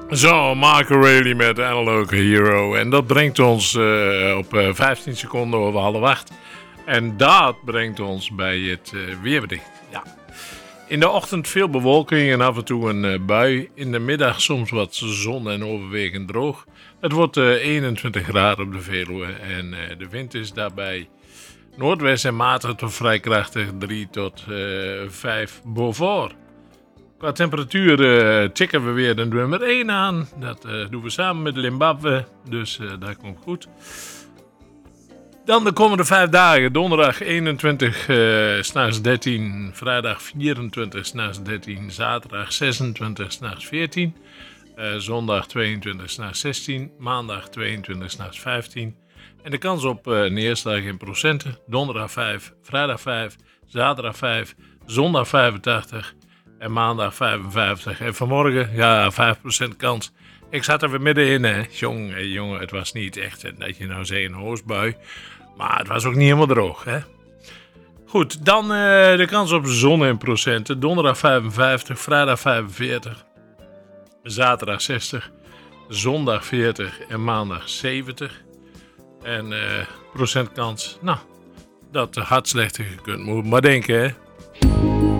Zo, Marco Rayleigh met Analog Hero. En dat brengt ons op 15 seconden over 7:30. En dat brengt ons bij het weerbericht. Ja. In de ochtend veel bewolking en af en toe een bui. In de middag soms wat zon en overwegend droog. Het wordt 21 graden op de Veluwe. En de wind is daarbij noordwest en matig tot vrij krachtig 3 tot 5 Beaufort. Qua temperatuur tikken we weer de nummer 1 aan. Dat doen we samen met Zimbabwe. Dus dat komt goed. Dan de komende 5 dagen. Donderdag 21, 's nachts 13. Vrijdag 24, 's nachts 13. Zaterdag 26, 's nachts 14. Zondag 22, 's nachts 16. Maandag 22, 's nachts 15. En de kans op neerslag in procenten. Donderdag 5, vrijdag 5, zaterdag 5, zondag 85 en maandag 55. En vanmorgen, ja, 5% kans. Ik zat er weer middenin, hè. Jongen, het was niet echt, dat je nou zegt, een hoosbui. Maar het was ook niet helemaal droog, hè. Goed, dan de kans op zon in procenten. Donderdag 55, vrijdag 45, zaterdag 60, zondag 40 en maandag 70. En procentkans, nou, dat had slechter gekund. Moet maar denken, hè.